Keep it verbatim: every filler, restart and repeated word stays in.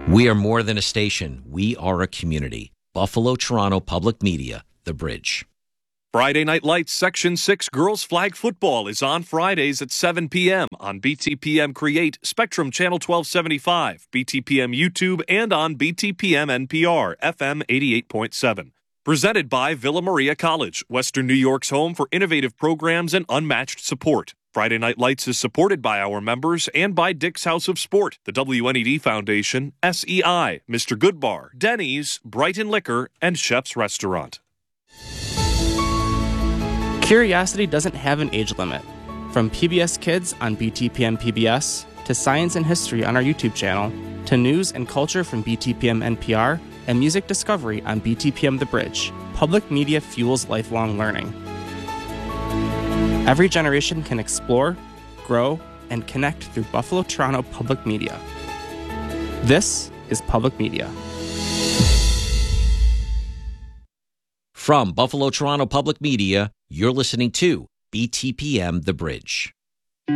We are more than a station. We are a community. Buffalo, Toronto Public Media, The Bridge. Friday Night Lights Section six Girls Flag Football is on Fridays at seven p.m. on B T P M Create, Spectrum Channel twelve seventy-five, B T P M YouTube, and on B T P M N P R, F M eighty-eight point seven. Presented by Villa Maria College, Western New York's home for innovative programs and unmatched support. Friday Night Lights is supported by our members and by Dick's House of Sport, the W N E D Foundation, S E I, Mister Goodbar, Denny's, Brighton Liquor, and Chef's Restaurant. Curiosity doesn't have an age limit. From P B S Kids on B T P M P B S, to science and history on our YouTube channel, to news and culture from B T P M N P R, and music discovery on B T P M The Bridge, public media fuels lifelong learning. Every generation can explore, grow, and connect through Buffalo Toronto Public Media. This is Public Media. From Buffalo Toronto Public Media, you're listening to B T P M The Bridge.